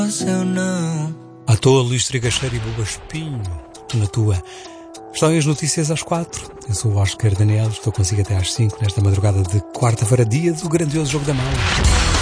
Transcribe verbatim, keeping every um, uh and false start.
Eu não. À toa, Luís Trigacheiro e Boba Espinho, na tua. Estão aí as notícias às quatro. Eu sou o Oscar Daniel, estou consigo até às cinco, nesta madrugada de quarta-feira, dia do grandioso Jogo da Mala.